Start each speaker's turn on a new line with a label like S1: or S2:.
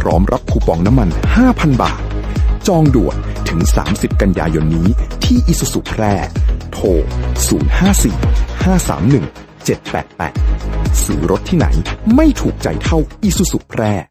S1: ร้อมรับคูปองน้ำมัน 5,000 บาทจองด่วนถึง30 กันยายนนี้ที่อิซูซุแพร่โทร 054-531-788 ซื้อรถที่ไหนไม่ถูกใจเท่าอิซูซุแพร่